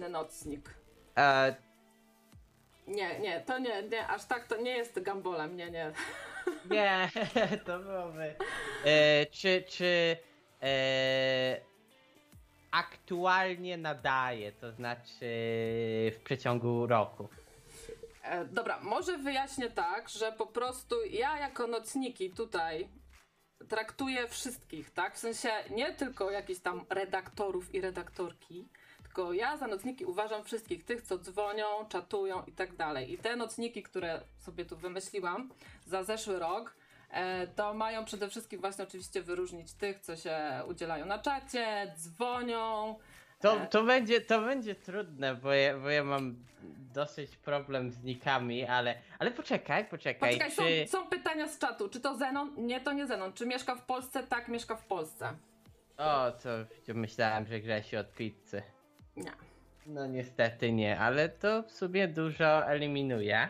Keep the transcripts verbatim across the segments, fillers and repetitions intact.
własny nocnik. E... Nie, nie, to nie, nie, aż tak to nie jest gambolem, nie, nie. Nie, to byłoby... E, czy, czy... E... aktualnie nadaje, to znaczy w przeciągu roku? E, dobra, może wyjaśnię tak, że po prostu ja jako nocniki tutaj traktuję wszystkich, tak? W sensie nie tylko jakichś tam redaktorów i redaktorki, tylko ja za nocniki uważam wszystkich, tych co dzwonią, czatują i tak dalej. I te nocniki, które sobie tu wymyśliłam za zeszły rok, e, to mają przede wszystkim właśnie oczywiście wyróżnić tych, co się udzielają na czacie, dzwonią. To, to, będzie, to będzie trudne, bo ja, bo ja mam dosyć problem z nikami, ale, ale poczekaj, poczekaj. Poczekaj, czy... są, są pytania z czatu. Czy to Zenon? Nie, to nie Zenon. Czy mieszka w Polsce? Tak, mieszka w Polsce. O, to myślałem, że Grzesiu od pizzy. Nie. No niestety nie, ale to w sumie dużo eliminuje.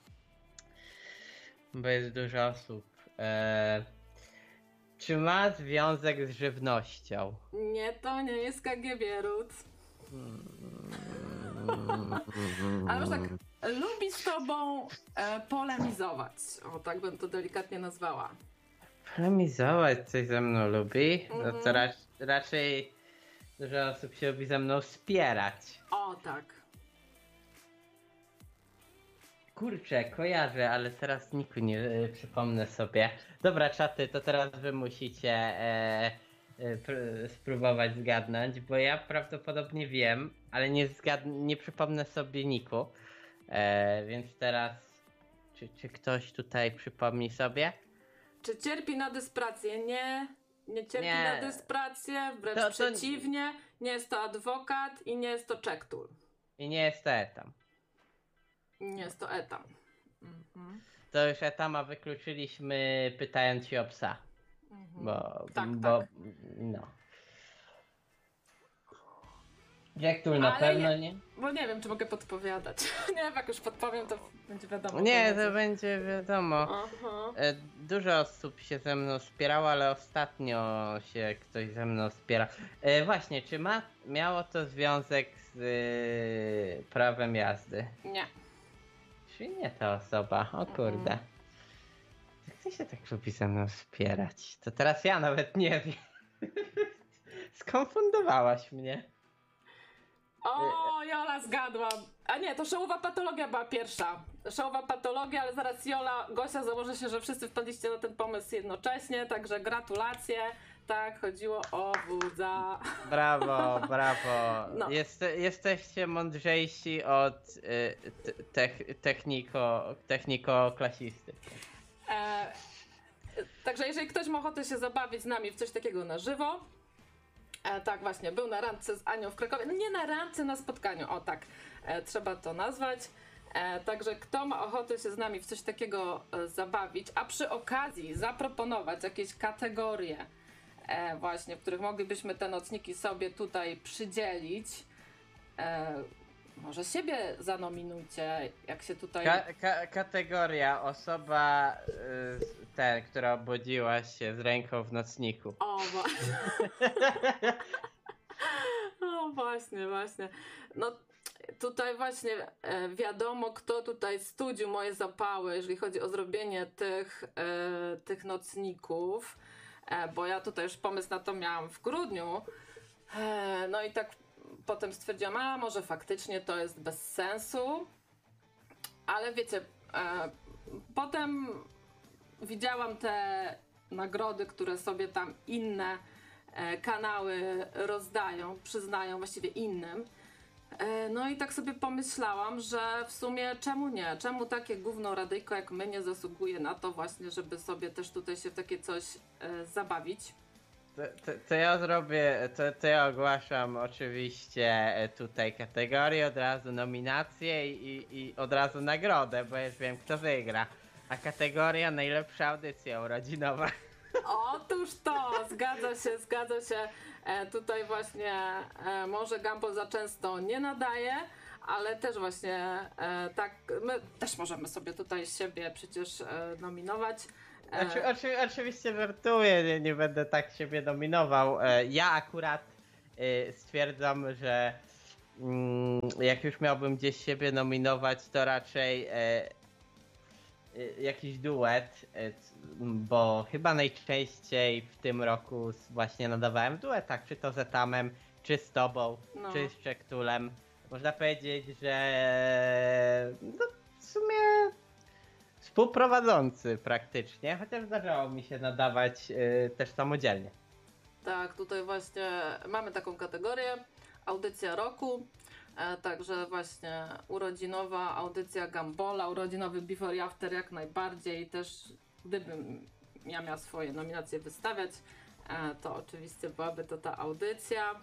Bo jest dużo osób. Eee, czy ma związek z żywnością? Nie, to nie jest K G B Ród. Ale już tak, lubi z tobą e, polemizować. O, tak bym to delikatnie nazwała. Polemizować coś ze mną lubi? No Mhm. to rac- raczej dużo osób się lubi ze mną wspierać. O, tak. Kurczę, kojarzę, ale teraz niku nie e, przypomnę sobie. Dobra, czaty, to teraz wy musicie e, e, pr- spróbować zgadnąć, bo ja prawdopodobnie wiem, ale nie, zgad- nie przypomnę sobie niku. E, więc teraz, czy, czy ktoś tutaj przypomni sobie? Czy cierpi na dysprację? Nie. Nie cierpi Nie. na dysprację, wręcz To- to- przeciwnie. Nie jest to adwokat i nie jest to czektur. I nie jest to etam. Nie jest to etam. Mhm. To już etama wykluczyliśmy pytając się o psa. Mhm. Bo, Tak, bo tak. no. Jacktul na Ale pewno nie- nie. Bo nie wiem, czy mogę podpowiadać. Nie wiem, jak już podpowiem, to będzie wiadomo. Nie, komu. to będzie wiadomo. Aha. E, Dużo osób się ze mną wspierało, ale ostatnio się ktoś ze mną wspiera. E, właśnie, czy ma, miało to związek z e, prawem jazdy? Nie. Czy nie ta osoba? O kurde. Kto się tak lubi ze mną wspierać? To teraz ja nawet nie wiem. Skonfundowałaś mnie. O, Jola zgadłam. A nie, to Showowa Patologia była pierwsza. Showowa Patologia, ale zaraz Jola, Gosia, założę się, że wszyscy wpadliście na ten pomysł jednocześnie, także gratulacje. Tak, chodziło o wódza. Brawo, brawo. No. Jest, jesteście mądrzejsi od y, te, techniko, techniko-klasisty. E, także jeżeli ktoś ma ochotę się zabawić z nami w coś takiego na żywo, e, tak właśnie, był na randce z Anią w Krakowie, no nie na randce, na spotkaniu, o tak, e, trzeba to nazwać. E, także kto ma ochotę się z nami w coś takiego e, zabawić, a przy okazji zaproponować jakieś kategorie, e, właśnie, w których moglibyśmy te nocniki sobie tutaj przydzielić, e, może siebie zanominujcie, jak się tutaj... Ka ka kategoria osoba y, ten, która obudziła się z ręką w nocniku. O, wa- o właśnie, właśnie. No tutaj właśnie e, wiadomo, kto tutaj studził moje zapały, jeżeli chodzi o zrobienie tych, e, tych nocników, e, bo ja tutaj już pomysł na to miałam w grudniu. E, no i tak potem stwierdziłam, a może faktycznie to jest bez sensu, ale wiecie, e, potem widziałam te nagrody, które sobie tam inne e, kanały rozdają, przyznają właściwie innym. E, no i tak sobie pomyślałam, że w sumie czemu nie? Czemu takie gówno radyjko jak my nie zasługuje na to właśnie, żeby sobie też tutaj się w takie coś e, zabawić? To, to, to ja zrobię, to, to ja ogłaszam oczywiście tutaj kategorię, od razu nominację i, i od razu nagrodę, bo już wiem kto wygra. A kategoria najlepsza audycja urodzinowa. Otóż to, zgadza się, zgadza się. E, tutaj właśnie e, może Gumball za często nie nadaje, ale też właśnie e, tak, my też możemy sobie tutaj siebie przecież e, nominować. E, Oczy, oczy, oczywiście żartuję, nie, nie będę tak siebie nominował. E, ja akurat e, stwierdzam, że mm, jak już miałbym gdzieś siebie nominować, to raczej e, e, jakiś duet, e, c- bo chyba najczęściej w tym roku s- właśnie nadawałem w duetach, czy to z Etamem, czy z tobą, No. czy z Czektulem. Można powiedzieć, że no, w sumie współprowadzący praktycznie, chociaż zdarzało mi się nadawać e, też samodzielnie. Tak, tutaj właśnie mamy taką kategorię, audycja roku, e, także właśnie urodzinowa audycja Gambola, urodzinowy Before i After jak najbardziej, też gdybym ja miała swoje nominacje wystawiać, e, to oczywiście byłaby to ta audycja.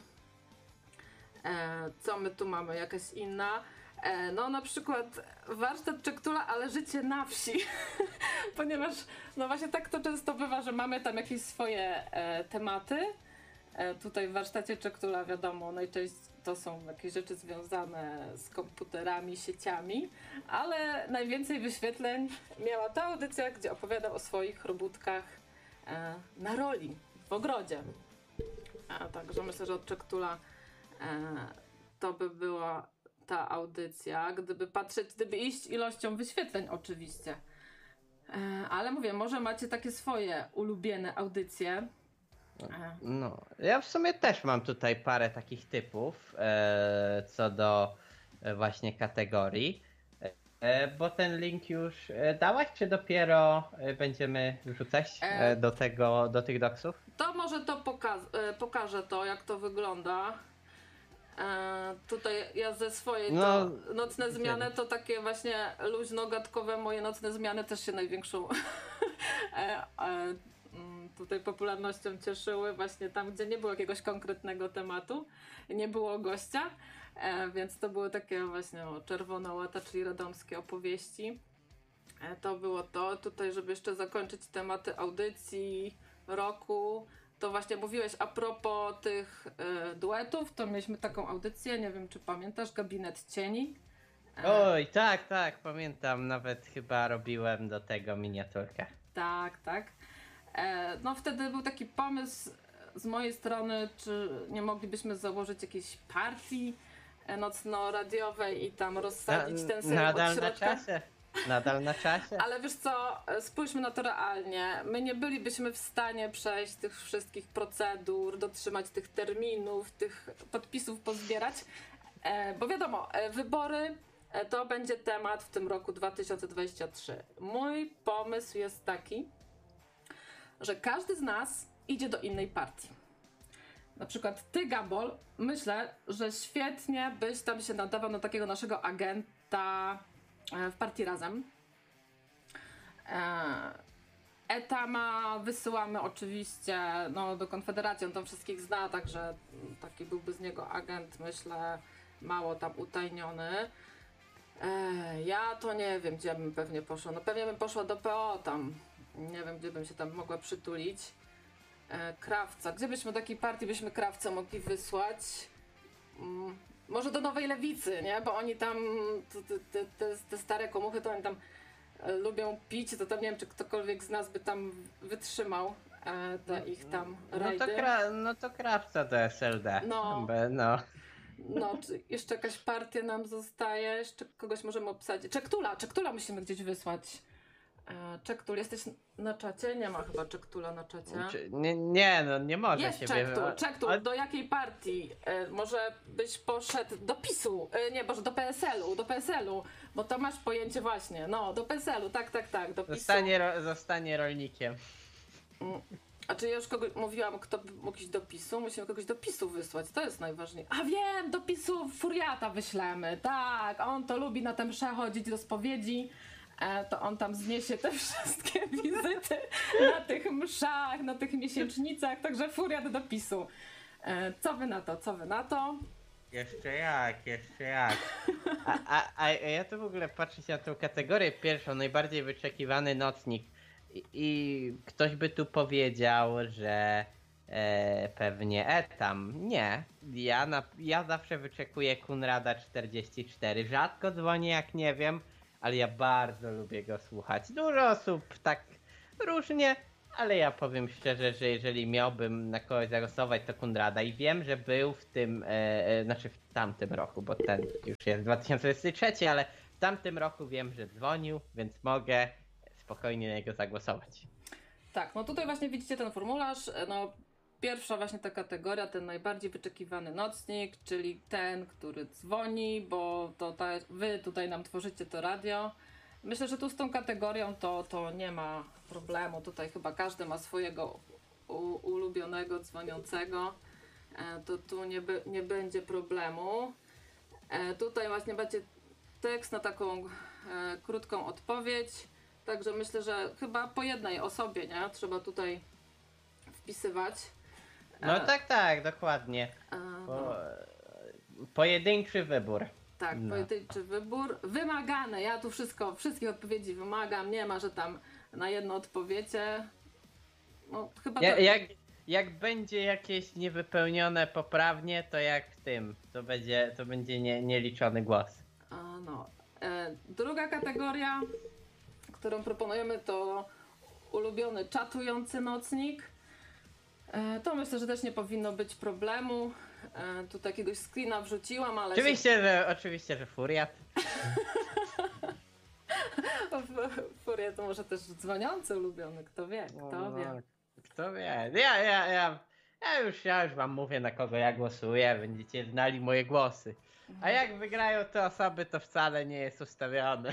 E, co my tu mamy? Jakaś inna? E, no na przykład warsztat Czektula, ale życie na wsi. Ponieważ no właśnie tak to często bywa, że mamy tam jakieś swoje e, tematy. E, tutaj w warsztacie Czektula wiadomo, najczęściej to są jakieś rzeczy związane z komputerami, sieciami, ale najwięcej wyświetleń miała ta audycja, gdzie opowiadał o swoich robótkach e, na roli w ogrodzie. A, także myślę, że od Czektula e, to by była ta audycja, gdyby patrzeć, gdyby iść ilością wyświetleń oczywiście. E, ale mówię, może macie takie swoje ulubione audycje. E, No, ja w sumie też mam tutaj parę takich typów e, co do e, właśnie kategorii. E, bo ten link już e, dałaś, czy dopiero e, będziemy wrzucać E, e, do tego, do tych doksów? to może to poka- e, pokażę to, jak to wygląda. E, tutaj ja ze swojej No, to nocne widzieli. zmiany to takie właśnie luźno-gadkowe moje nocne zmiany też się największą e, e, mm, tutaj popularnością cieszyły właśnie tam, gdzie nie było jakiegoś konkretnego tematu, nie było gościa, e, więc to były takie właśnie o, Czerwona łata, czyli radomskie opowieści. E, to było to. Tutaj, żeby jeszcze zakończyć tematy audycji roku, to właśnie mówiłeś a propos tych e, duetów, to mieliśmy taką audycję, nie wiem czy pamiętasz, Gabinet Cieni. E, Oj, tak, tak, pamiętam, nawet chyba robiłem do tego miniaturkę. tak, tak. E, no wtedy był taki pomysł z mojej strony, czy nie moglibyśmy założyć jakiejś partii e, nocno-radiowej i tam rozsadzić ten serial od Nadal na środka. czasie, nadal na czasie. Ale wiesz co, spójrzmy na to realnie. My nie bylibyśmy w stanie przejść tych wszystkich procedur, dotrzymać tych terminów, tych podpisów pozbierać, e, bo wiadomo, e, wybory e, to będzie temat w tym roku dwa tysiące dwudziestym trzecim. Mój pomysł jest taki, że każdy z nas idzie do innej partii. Na przykład ty, Gabol, myślę, że świetnie byś tam się nadawał na takiego naszego agenta e, w partii Razem. Etama wysyłamy oczywiście no, do Konfederacji, on tam wszystkich zna, także taki byłby z niego agent, myślę, mało tam utajniony. E, ja to nie wiem, gdzie bym pewnie poszła. No pewnie bym poszła do P O tam. Nie wiem, gdzie bym się tam mogła przytulić. E, Krawca. Gdzie byśmy do takiej partii byśmy Krawca mogli wysłać? Mm, może do Nowej Lewicy, nie? Bo oni tam, te, te, te, te stare komuchy, to oni tam e, lubią pić, to tam nie wiem, czy ktokolwiek z nas by tam wytrzymał e, te ich tam No rajdy. to, kra, no to krawca do S L D. No. Be- no. No, czy jeszcze jakaś partia nam zostaje? Jeszcze kogoś możemy obsadzić. Czektula, Czektula musimy gdzieś wysłać. E, Czektul, jesteś na czacie? Nie ma chyba Czektula na czacie. Czy, nie, nie, no nie może Jest się Czektul, wy- Czektul, a- do jakiej partii? E, może byś poszedł do PiSu, e, nie, może do P S L u, do P S L u, bo to masz pojęcie właśnie, no, do P S L u, tak, tak, tak, do PiSu. Zostanie, ro- zostanie rolnikiem. Mm. A czy ja już kogoś mówiłam, kto by mógł iść do PiSu? Musimy kogoś do PiSu wysłać, to jest najważniejsze. A wiem, do PiSu Furiata wyślemy, tak, on to lubi na te msze chodzić do spowiedzi, e, to on tam zniesie te wszystkie wizyty na tych mszach, na tych miesięcznicach, także Furiat do PiSu. E, co wy na to, co wy na to? Jeszcze jak, jeszcze jak. A, a, a ja tu w ogóle patrzę się na tą kategorię pierwszą, najbardziej wyczekiwany nocnik. I, i ktoś by tu powiedział, że e, pewnie Etam. Nie. Ja, na, ja zawsze wyczekuję Kunrada czterdzieści cztery. Rzadko dzwonię, jak nie wiem, ale ja bardzo lubię go słuchać. Dużo osób tak różnie, ale ja powiem szczerze, że jeżeli miałbym na kogoś zagłosować, to Konrada i wiem, że był w tym, e, e, znaczy w tamtym roku, bo ten już jest dwa tysiące dwudziesty trzeci, ale w tamtym roku wiem, że dzwonił, więc mogę spokojnie na niego zagłosować. Tak, no tutaj właśnie widzicie ten formularz, no pierwsza właśnie ta kategoria, ten najbardziej wyczekiwany nocnik, czyli ten, który dzwoni, bo to ta, wy tutaj nam tworzycie to radio. Myślę, że tu z tą kategorią to, to nie ma problemu, tutaj chyba każdy ma swojego u, ulubionego dzwoniącego, e, to tu nie, by, nie będzie problemu. E, tutaj właśnie będzie tekst na taką e, krótką odpowiedź. Także myślę, że chyba po jednej osobie, nie? Trzeba tutaj wpisywać. No E, tak, tak, dokładnie. e, Po, no, pojedynczy wybór. tak, no. pojedynczy wybór. Wymagane, ja tu wszystko, wszystkich odpowiedzi wymagam, nie ma, że tam na jedno odpowiecie. No chyba Ja, to... jak, jak będzie jakieś niewypełnione poprawnie, to jak w tym, to będzie, to będzie nie, nieliczony głos. A, no. E, druga kategoria, którą proponujemy, to ulubiony czatujący nocnik. E, to myślę, że też nie powinno być problemu. E, tu jakiegoś screena wrzuciłam, ale... Oczywiście, się... że, oczywiście, że Furiat. Furia to może też dzwoniący ulubiony, kto wie, kto no, wie. Kto wie. Ja, ja, ja, ja, już, ja już wam mówię, na kogo ja głosuję, będziecie znali moje głosy. A jak wygrają te osoby, to wcale nie jest ustawione.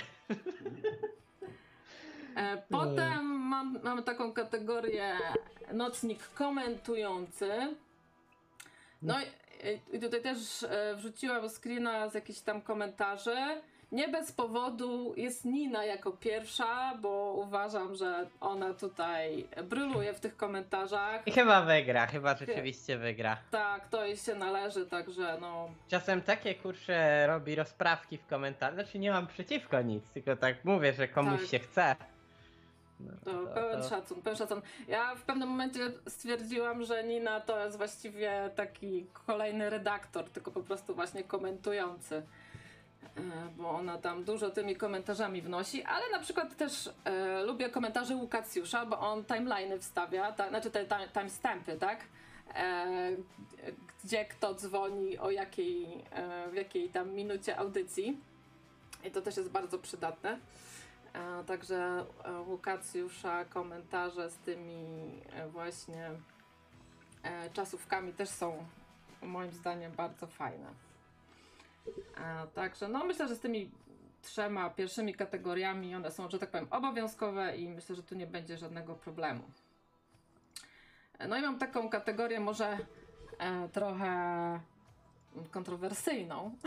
E, potem mam, mamy taką kategorię nocnik komentujący. No i, i tutaj też e, wrzuciłam screena z jakichś tam komentarzy. Nie bez powodu jest Nina jako pierwsza, bo uważam, że ona tutaj bryluje w tych komentarzach. I chyba wygra, chyba rzeczywiście wygra. Tak, to jej się należy, także no... Czasem takie kurcze robi rozprawki w komentarzach, znaczy nie mam przeciwko nic, tylko tak mówię, że komuś Tak. się chce. No, To, to, pełen to... szacun, pełen szacun. Ja w pewnym momencie stwierdziłam, że Nina to jest właściwie taki kolejny redaktor, tylko po prostu właśnie komentujący. E, bo ona tam dużo tymi komentarzami wnosi, ale na przykład też e, lubię komentarze Łukacjusza, bo on timeline'y wstawia, ta, znaczy te time, timestampy, tak? E, gdzie kto dzwoni, o jakiej, e, w jakiej tam minucie audycji. I to też jest bardzo przydatne. E, także e, Łukacjusza komentarze z tymi e, właśnie e, czasówkami też są moim zdaniem bardzo fajne. E, także no myślę, że z tymi trzema pierwszymi kategoriami one są, że tak powiem, obowiązkowe i myślę, że tu nie będzie żadnego problemu. E, no i mam taką kategorię może e, trochę kontrowersyjną.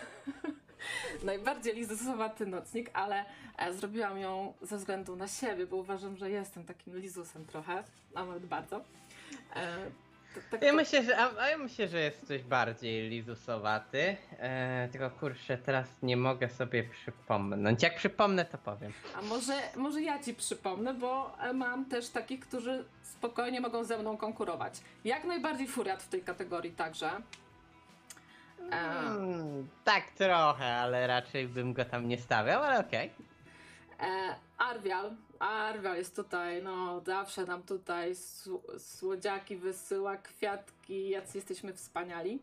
Najbardziej lizusowaty nocnik, ale e, zrobiłam ją ze względu na siebie, bo uważam, że jestem takim lizusem trochę, a nawet bardzo. E, to, tak Ja to... myślę, że, a, a ja myślę, że jest coś bardziej lizusowaty, e, tylko kurczę, teraz nie mogę sobie przypomnieć. Jak przypomnę, to powiem. A może, może ja ci przypomnę, bo e, mam też takich, którzy spokojnie mogą ze mną konkurować. Jak najbardziej Furiat w tej kategorii także. E, Mm, tak trochę, ale raczej bym go tam nie stawiał, ale okej. E, Arwial. Arwial jest tutaj, no zawsze nam tutaj sł- słodziaki wysyła, kwiatki, jacy jesteśmy wspaniali.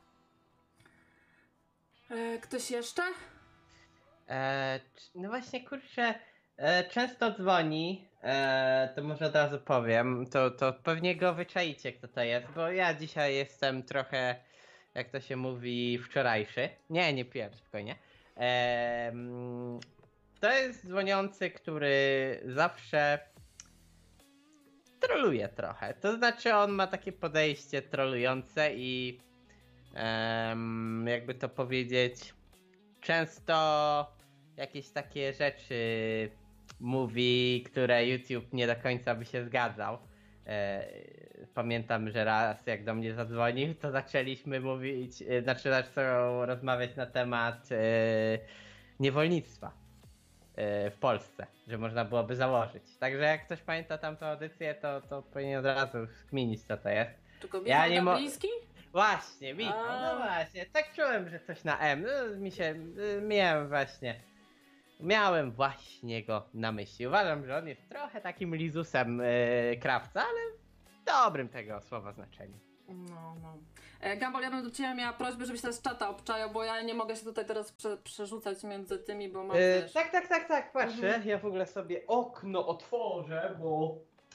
E, ktoś jeszcze? E, c- no właśnie, kurczę, e, często dzwoni, e, to może od razu powiem, to, to pewnie go wyczaicie, kto to jest, bo ja dzisiaj jestem trochę, jak to się mówi, wczorajszy. Nie, nie pierwszy, spokojnie. E, mm, to jest dzwoniący, który zawsze troluje trochę. To znaczy on ma takie podejście trolujące i em, jakby to powiedzieć, często jakieś takie rzeczy mówi, które YouTube nie do końca by się zgadzał. E, pamiętam, że raz jak do mnie zadzwonił, to zaczęliśmy mówić, e, znaczy zaczął rozmawiać na temat e, niewolnictwa e, w Polsce, że można byłoby założyć. Także jak ktoś pamięta tamtą audycję, to, to powinien od razu skminić, co to jest. Tylko Ja Michał nie mo- Dabliński? Właśnie, Michał, A. no właśnie, tak czułem, że coś na M, no, mi się, y, miałem właśnie. miałem właśnie go na myśli. Uważam, że on jest trochę takim lizusem yy, krawca, ale w dobrym tego słowa znaczeniu. No, no. E, Gumball, ja bym do ciebie miała prośbę, żebyś teraz czata obczajał, bo ja nie mogę się tutaj teraz prze, przerzucać między tymi, bo mam Yy, też... tak, tak, tak, tak, patrzę. Mhm. Ja w ogóle sobie okno otworzę, bo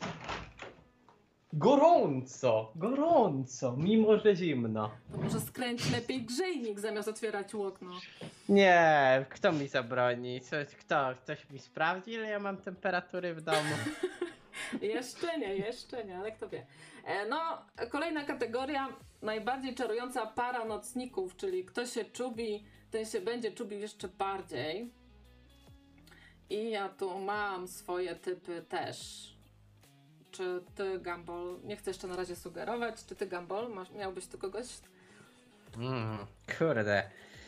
gorąco, gorąco, mimo że zimno. To może skręć lepiej grzejnik zamiast otwierać okno. Nie, kto mi zabroni? Coś, kto? Ktoś mi sprawdzi, ile ja mam temperatury w domu? Jeszcze nie, jeszcze nie, ale kto wie. E, no, kolejna kategoria, najbardziej czarująca para nocników, czyli kto się czubi, ten się będzie czubił jeszcze bardziej. I ja tu mam swoje typy też. Czy ty, Gumball, nie chcę jeszcze na razie sugerować, czy ty, Gumball, masz, miałbyś tu kogoś? Mm, kurde.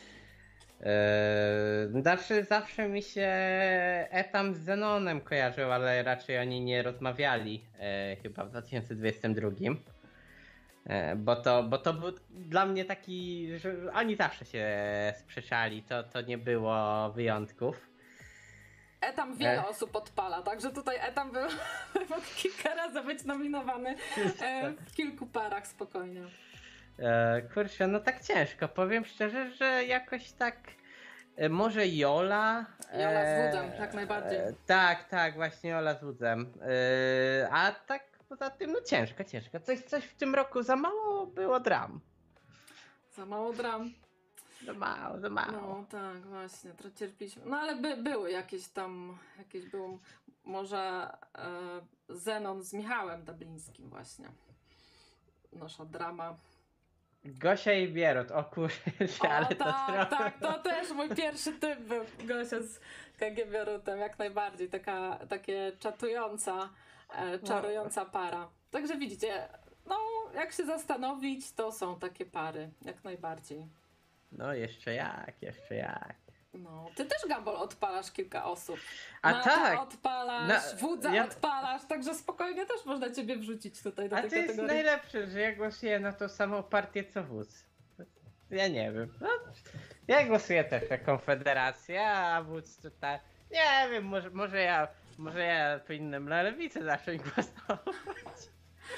Eee, zawsze, zawsze mi się Etam z Zenonem kojarzył, ale raczej oni nie rozmawiali e, chyba w dwa tysiące dwudziestym drugim. E, bo, to, bo to był dla mnie taki, że oni zawsze się sprzeczali, to, to nie było wyjątków. Etam wiele E. osób odpala, także tutaj Etam był mógł kilka razy być nominowany e, w kilku parach spokojnie. E, kurczę, no tak ciężko. Powiem szczerze, że jakoś tak e, może Jola. Jola z Wódzem, jak najbardziej. E, tak, tak, właśnie Jola z Wódzem. E, a tak poza tym, no ciężko, ciężko. Coś, coś w tym roku za mało było dram. Za mało dram. Za mało, za mało. No tak, właśnie, trochę cierpiliśmy. No ale by, były jakieś tam, jakieś było może e, Zenon z Michałem Dablińskim właśnie. Nasza drama. Gosia i Bierut, o kurczę, ale O, to tak, trochę... tak, to też mój pierwszy typ był. Gosia z K G Bierutem, jak najbardziej. Taka, takie czatująca, e, czarująca para. Także widzicie, no jak się zastanowić, to są takie pary, jak najbardziej. No jeszcze jak, jeszcze jak. No, ty też, Gumball, odpalasz kilka osób. A Nata tak. odpalasz, Na- Wódza ja- odpalasz, także spokojnie też można ciebie wrzucić tutaj do A tej to jest kategorii. najlepsze, że ja głosuję na tą samą partię co Wódz. Ja nie wiem. No, ja głosuję też na Konfederację, a Wódz tutaj... Nie wiem, może, może ja może ja powinienem na Lewicę zacząć głosować.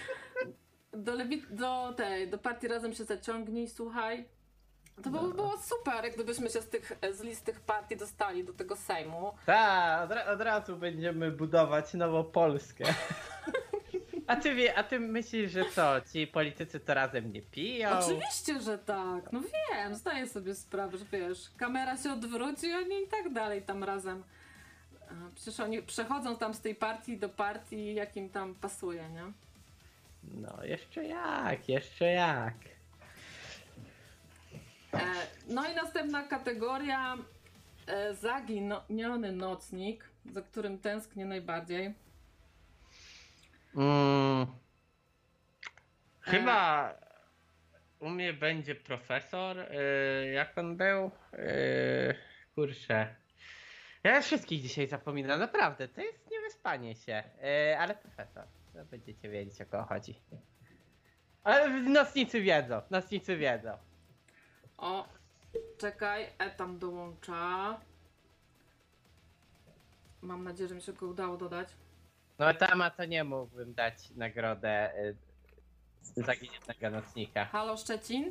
Do, lewi- do tej, do partii Razem się zaciągnij, słuchaj. To by No. było super, jak gdybyśmy się z, tych, z list tych partii dostali do tego Sejmu. Tak, od, ra- od razu będziemy budować nową Polskę. A ty, wie, a ty myślisz, że co, ci politycy to razem nie piją? Oczywiście, że tak. No wiem, zdaję sobie sprawę, że wiesz, kamera się odwróci i oni i tak dalej tam razem. A przecież oni przechodzą tam z tej partii do partii, jak im tam pasuje, nie? No jeszcze jak, jeszcze jak. E, no i następna kategoria, e, zaginiony nocnik, za którym tęsknię najbardziej. Mm, chyba u mnie będzie profesor, yy, jak on był? Yy, kurczę. Ja wszystkich dzisiaj zapominam, naprawdę, to jest niewyspanie się, yy, ale profesor, to będziecie wiedzieć, o kogo chodzi. Ale nocnicy wiedzą, nocnicy wiedzą. O, czekaj, E tam dołącza. Mam nadzieję, że mi się go udało dodać. No Tama to nie mógłbym dać nagrodę yy, zaginionego nocnika. Halo Szczecin?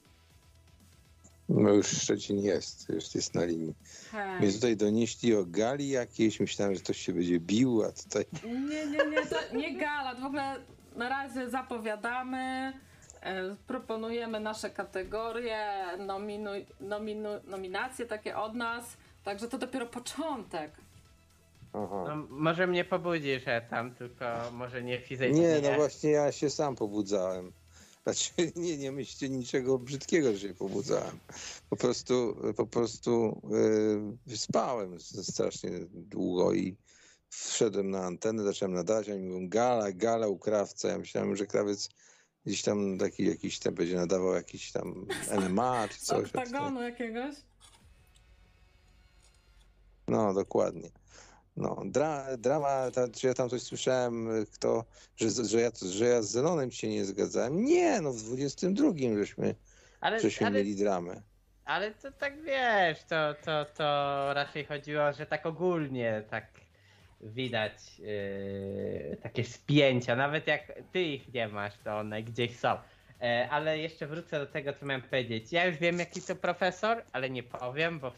No już Szczecin jest, już jest na linii. Hej. Mnie tutaj donieśli o gali jakiejś, myślałem, że ktoś się będzie bił, a tutaj... Nie, nie, nie, to nie gala. W ogóle na razie zapowiadamy, e, proponujemy nasze kategorie, nominuj, nominu, nominacje takie od nas. Także to dopiero początek. Aha. No, może mnie pobudzi, że tam, tylko może nie fizycznie. Nie, no właśnie ja się sam pobudzałem. Znaczy, nie, nie myślcie niczego brzydkiego, że się pobudzałem. Po prostu, po prostu yy, spałem strasznie długo i wszedłem na antenę, zacząłem nadawać, oni mówią gala, gala u krawca. Ja myślałem, że krawiec gdzieś tam taki jakiś tam będzie nadawał jakiś tam M M A czy Z coś. oktagonu jakiegoś. No, dokładnie. No, dra, drama, ta, czy ja tam coś słyszałem, kto, że, że, ja, że ja z Zenonem się nie zgadzałem. Nie, no w dwudziestym drugim żeśmy, ale, żeśmy ale mieli dramę. Ale to tak wiesz, to, to, to raczej chodziło, że tak ogólnie tak widać yy, takie spięcia, nawet jak ty ich nie masz, to one gdzieś są. E, ale jeszcze wrócę do tego, co miałem powiedzieć. Ja już wiem, jaki to profesor, ale nie powiem, bo